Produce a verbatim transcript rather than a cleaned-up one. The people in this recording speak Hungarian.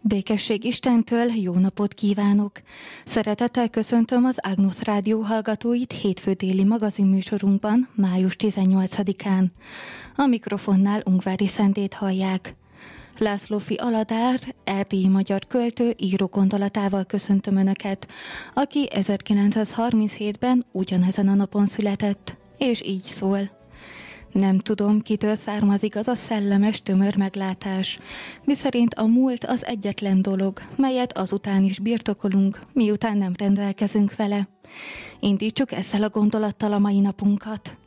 Békesség Istentől, jó napot kívánok! Szeretettel köszöntöm az Ágnusz Rádió hallgatóit hétfő déli magazinműsorunkban, május tizennyolcadikán. A mikrofonnál Ungvári Szentét hallják. László Fi Aladár, erdélyi magyar költő, író gondolatával köszöntöm Önöket, aki ezerkilencszázharminchétben ugyanezen a napon született, és így szól. Nem tudom, kitől származik az a szellemes, tömör meglátás, miszerint a múlt az egyetlen dolog, melyet azután is birtokolunk, miután nem rendelkezünk vele. Indítsuk ezzel a gondolattal a mai napunkat.